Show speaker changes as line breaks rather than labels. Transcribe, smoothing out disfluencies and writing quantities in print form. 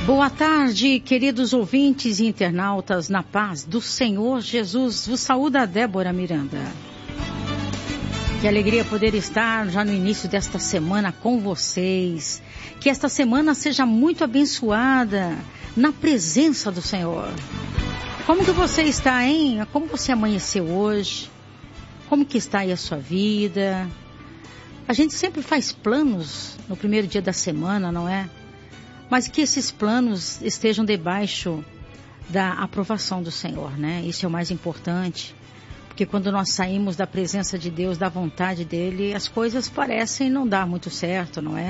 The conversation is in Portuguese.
Boa tarde, queridos ouvintes e internautas, na paz do Senhor Jesus. Vos saúda a Débora Miranda. Que alegria poder estar já no início desta semana com vocês. Que esta semana seja muito abençoada na presença do Senhor. Como que você está, hein? Como você amanheceu hoje? Como que está aí a sua vida? A gente sempre faz planos no primeiro dia da semana, não é? Mas que esses planos estejam debaixo da aprovação do Senhor, né? Isso é o mais importante. Porque quando nós saímos da presença de Deus, da vontade dEle, as coisas parecem não dar muito certo, não é?